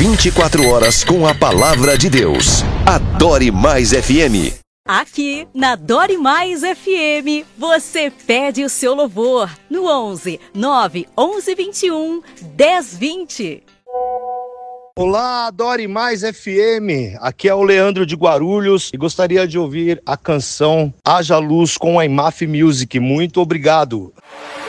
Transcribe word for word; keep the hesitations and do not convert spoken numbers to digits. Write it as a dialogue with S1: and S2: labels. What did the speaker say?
S1: vinte e quatro horas com a palavra de Deus. Adore Mais F M.
S2: Aqui na Adore Mais F M, você pede o seu louvor no onze nove onze vinte e um dez vinte.
S3: Olá, Adore Mais F M, aqui é o Leandro de Guarulhos e gostaria de ouvir a canção Haja Luz com a Imaf Music. Muito obrigado.